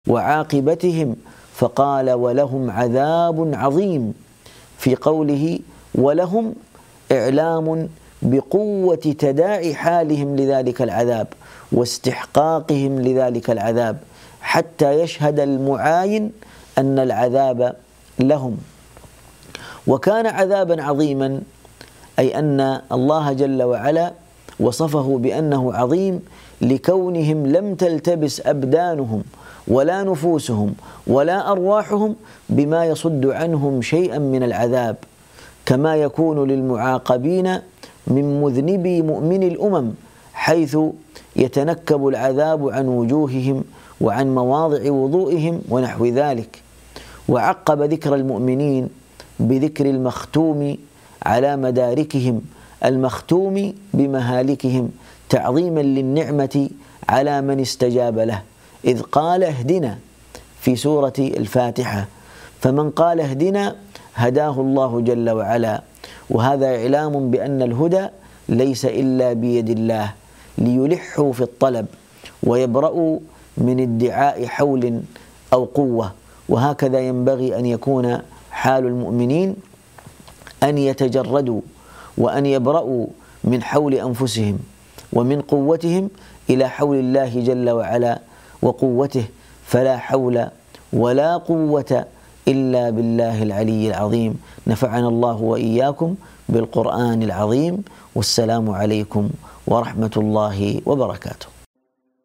وعاقبتهم، فقال ولهم عذاب عظيم. في قوله ولهم إعلام بقوة تداعي حالهم لذلك العذاب واستحقاقهم لذلك العذاب، حتى يشهد المعاين أن العذاب لهم. وكان عذابا عظيما، أي أن الله جل وعلا وصفه بأنه عظيم لكونهم لم تلتبس أبدانهم ولا نفوسهم ولا أرواحهم بما يصد عنهم شيئا من العذاب، كما يكون للمعاقبين من مذنبي مؤمن الأمم، حيث يتنكب العذاب عن وجوههم وعن مواضع وضوئهم ونحو ذلك. وعقب ذكر المؤمنين بذكر المختوم على مداركهم، المختوم بمهالكهم، تعظيما للنعمة على من استجاب له، إذ قال اهدنا في سورة الفاتحة، فمن قال اهدنا هداه الله جل وعلا. وهذا إعلام بأن الهدى ليس إلا بيد الله، ليلحوا في الطلب ويبرأوا من ادعاء حول أو قوة. وهكذا ينبغي أن يكون حال المؤمنين، أن يتجردوا وأن يبرأوا من حول أنفسهم ومن قوتهم إلى حول الله جل وعلا وقوته، فلا حول ولا قوة إلا بالله العلي العظيم. نفعنا الله وإياكم بالقرآن العظيم، والسلام عليكم ورحمة الله وبركاته.